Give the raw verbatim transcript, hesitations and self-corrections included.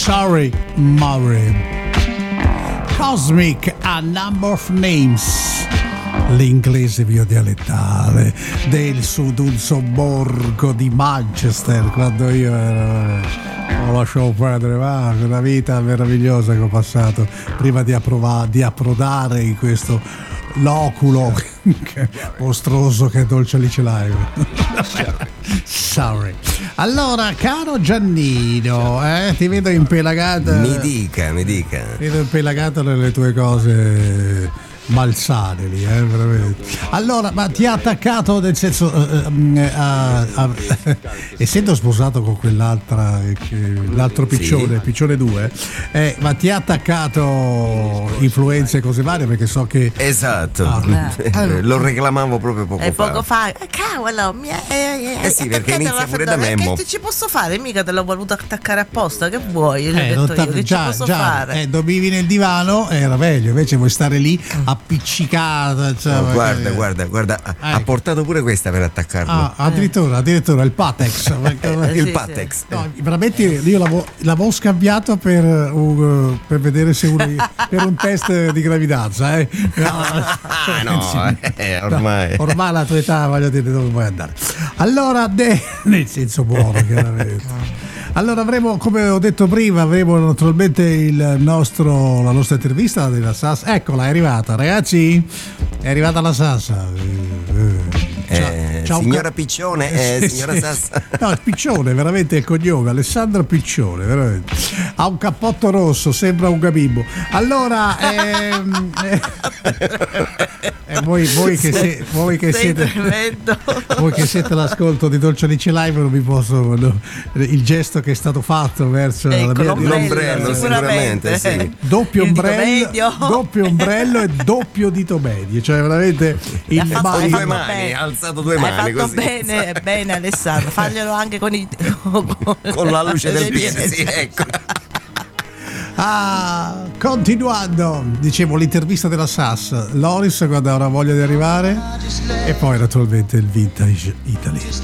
Sorry Maury. Cosmic, A Number of Names. L'inglese mio dialettale del sud, un sobborgo di Manchester, quando io ero, lo lasciavo perdere, ma una vita meravigliosa che ho passato prima di, approva, di approdare in questo loculo mostruoso che è Dolce Alice Live. Sorry. Allora, caro Giannino, eh, ti vedo impelagato. Mi dica, mi dica. Ti vedo impelagato nelle tue cose malsane lì, eh, veramente. Allora, ma ti ha attaccato, nel senso, uh, a, a, essendo sposato con quell'altra, l'altro piccione, sì. Piccione due, eh, ma ti ha attaccato influenze e cose varie, perché so che esatto, ah, lo reclamavo proprio poco e fa. poco fa, cavolo, mi è, eh, eh sì, perché inizia pure da Memmo. Che ci posso fare? Mica te l'ho voluto attaccare apposta, che vuoi? Io gli eh, ho detto io, che già, ci posso già, fare? Eh, dormivi nel divano, era meglio, invece vuoi stare lì appiccicata, cioè, oh, guarda, guarda, guarda, ha, ecco. ha portato pure questa per attaccarlo. Ah, addirittura, addirittura il Patex. Il sì, Patex. sì. No, veramente io l'avevo, l'avevo scambiato per, uh, per vedere se uno, per un test di gravidanza. Eh. Ah, no, eh, ormai. No, ormai alla tua età voglio dire dove vuoi andare. Allora, de- nel senso buono, chiaramente. Allora avremo, come ho detto prima, avremo naturalmente il nostro, la nostra intervista della Sassa. Eccola, è arrivata, ragazzi. È arrivata la Sassa. Eh, Ciao, signora ca- Piccione, eh, sì, signora sì. Sassa. No, Piccione, veramente è il cognome, Alessandra Piccione, veramente. Ha un cappotto rosso, sembra un gabibbo. Allora, ehm, eh, eh, voi, voi che, se, voi che siete voi che siete all'ascolto di Dolce Alice Live non vi posso no, il gesto che è stato fatto verso ecco, la mia l'ombrello, sicuramente, sì. Doppio il ombrello, medio. doppio ombrello e doppio dito medio, cioè veramente il ha fatto, Con hai due fatto mani, bene. ha alzato due hai mani fatto così. bene, bene Alessandro, faglielo anche con, i, con, con la luce del le piede, sì, ecco. Ah, continuando, dicevo l'intervista della Sass, Loris quando avrà voglia di arrivare e poi naturalmente il Vintage Italy.